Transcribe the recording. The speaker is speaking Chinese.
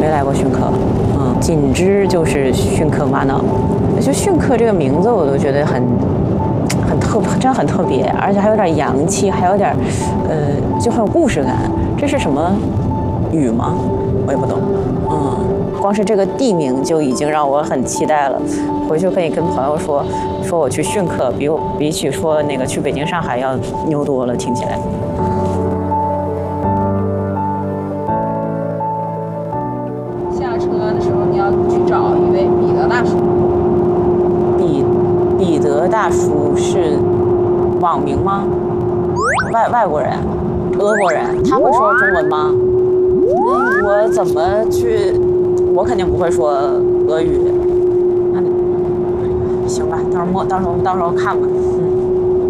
没来过训课。仅知就是训课玛瑙，就训课这个名字我都觉得很真的很特别，而且还有点洋气，还有点就很有故事感。这是什么语吗？我也不懂。光是这个地名就已经让我很期待了。回去可以跟朋友说我去训课，比起说那个去北京、上海要牛多了，听起来。 下车的时候你要去找一位彼得大叔。 彼得大叔是网名吗？外国人，俄国人，他会说中文吗？我怎么去？我肯定不会说俄语。行吧，到时候看吧。